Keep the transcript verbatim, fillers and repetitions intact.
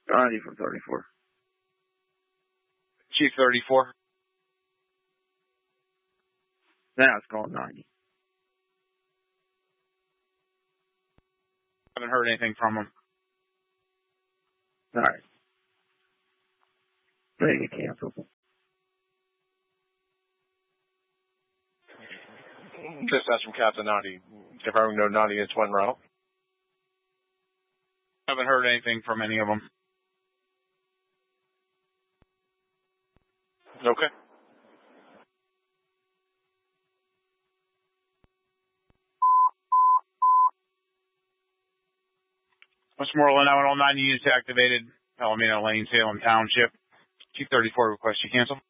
ninety from thirty-four. Chief thirty-four. Now it's calling ninety. Haven't heard anything from him. All right. Ready to cancel. Just that's from Captain Naughty. Confirming no Naughty is one route. Haven't heard anything from any of them. Okay. Westmoreland, nine one oh nine units activated. Palomino Lane, Salem Township. Chief thirty-four request you cancel.